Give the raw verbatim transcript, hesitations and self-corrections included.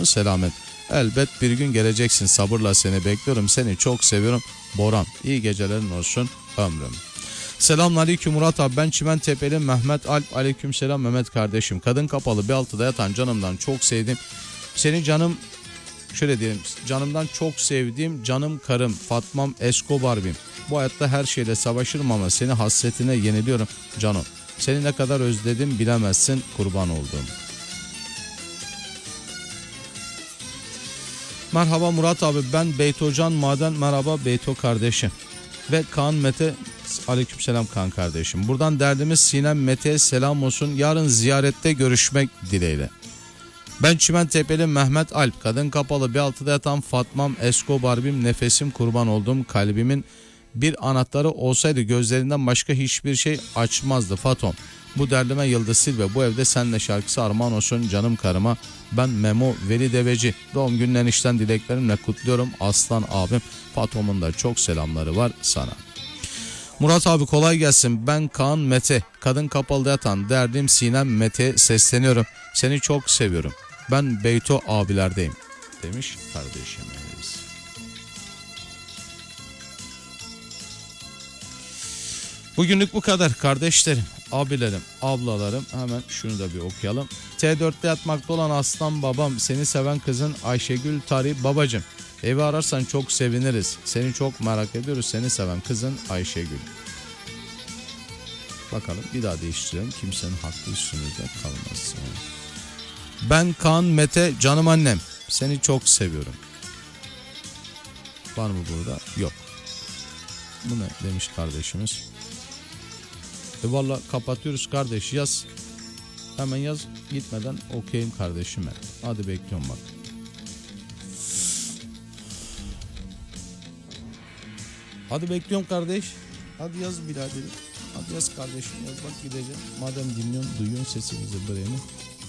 canı selamet. Elbet bir gün geleceksin, sabırla seni bekliyorum, seni çok seviyorum Boran. İyi gecelerin olsun ömrüm. Selamünaleyküm Murat abi, ben Çimentepe'li Mehmet Alp. Aleykümselam Mehmet kardeşim. Kadın kapalı bir altıda yatan canımdan çok sevdim. Seni canım şöyle diyelim, canımdan çok sevdiğim canım karım Fatmam Escobar'bim. Bu hayatta her şeyle savaşırım ama seni hasretine yeniliyorum canım. Seni ne kadar özledim bilemezsin, kurban olduğum. Merhaba Murat abi, ben Beytocan Maden. Merhaba Beyto kardeşim. Ve Kaan Mete. Aleykümselam Kaan kardeşim. Buradan derdimiz Sinem Mete'ye selam olsun. Yarın ziyarette görüşmek dileğiyle. Ben Çimentepe'li Mehmet Alp. Kadın kapalı bir altıda yatan Fatmam Escobar'bim. Nefesim kurban olduğum kalbimin bir anahtarı olsaydı gözlerinden başka hiçbir şey açmazdı Fatom. Bu derdime Yıldız Silve, bu evde senle şarkısı armağan olsun canım karıma. Ben Memo Veli Deveci. Doğum günün enişten dileklerimle kutluyorum aslan abim. Fatom'un da çok selamları var sana. Murat abi kolay gelsin. Ben Kaan Mete. Kadın kapalı yatan derdim Sinem Mete, sesleniyorum. Seni çok seviyorum. Ben Beyto abilerdeyim demiş kardeşimiz. Bugünlük bu kadar kardeşlerim, abilerim, ablalarım. Hemen şunu da bir okuyalım. T dörtte yatmakta olan aslan babam, seni seven kızın Ayşegül Tari babacım. Evi ararsan çok seviniriz. Seni çok merak ediyoruz. Seni seven kızın Ayşegül. Bakalım bir daha değiştirelim. Kimsenin hakkı üstünüzde kalmasın. Ben Kaan Mete, canım annem. Seni çok seviyorum. Var mı burada? Yok. Bu ne demiş kardeşimiz? E valla kapatıyoruz kardeş, yaz. Hemen yaz, gitmeden okuyayım kardeşime. Hadi bekliyorum bak. Hadi bekliyorum kardeş. Hadi yaz biraderim. Hadi yaz kardeşim, yaz bak gideceğim. Madem dinliyorsun, duyuyorsun sesimizi, buraya